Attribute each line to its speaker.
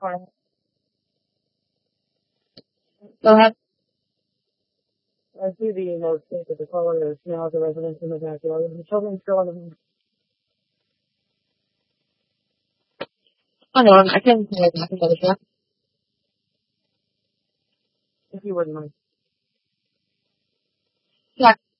Speaker 1: Go ahead. I see the most state that the caller is now the residents in the backyard. The children still in the hang on, I can hear nothing but a check, if you wouldn't mind. Check.